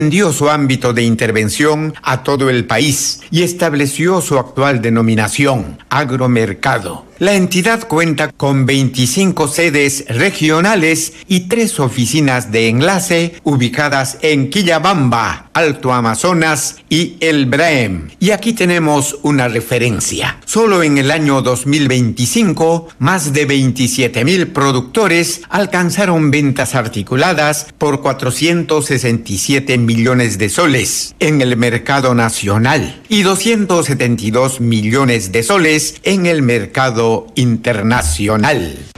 extendió su ámbito de intervención a todo el país y estableció su actual denominación, Agromercado. La entidad cuenta con 25 sedes regionales y 3 oficinas de enlace ubicadas en Quillabamba, Alto Amazonas y El Braem. Y aquí tenemos una referencia. Solo en el año 2025, más de 27,000 productores alcanzaron ventas articuladas por 467 millones de soles en el mercado nacional y 272 millones de soles en el mercado internacional.